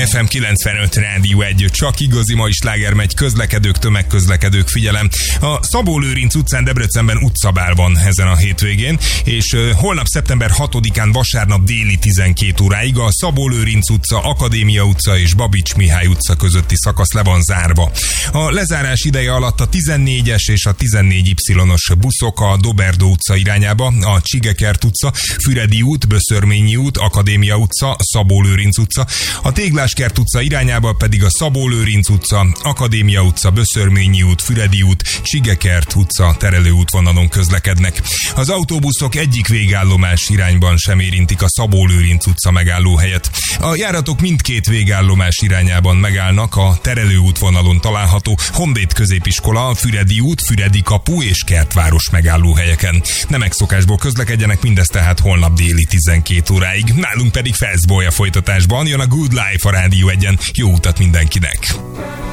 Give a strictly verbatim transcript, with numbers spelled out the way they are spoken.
ef em kilencvenöt Rádió egy, csak igazi mai sláger megy, közlekedők, tömegközlekedők, figyelem. A Szabó-Lőrinc utcán Debrecenben utcabál van ezen a hétvégén, és uh, holnap szeptember hatodikán vasárnap déli tizenkét óráig a Szabó-Lőrinc utca, Akadémia utca és Babics Mihály utca közötti szakasz le van zárva. A lezárás ideje alatt a tizennégyes és a tizennégy Y-os buszok a Doberdó utca irányába, a Csigekert utca, Füredi út, Böszörményi út, Akadémia utca, Szabó-Lőrinc utca, a Tégláskert utca irányába pedig a Szabó-Lőrinc utca, Akadémia utca, Böszörményi út, Füredi út, Csigekert utca terelő útvonalon közlekednek. Az autóbuszok egyik végállomás irányban sem érintik a Szabó-Lőrinc utca megállóhelyet. A járatok mindkét végállomás irányában megállnak a terelő útvonalon található Honvéd középiskola, Füredi út, Füredi kapu és Kertváros megállóhelyeken. Nem megszokásból közlekedjenek, mindez tehát holnap déli tizenkét óráig. Nálunk pedig Felszbolya folytatásban jön a Good Life a Rádió egyen. Jó utat mindenkinek!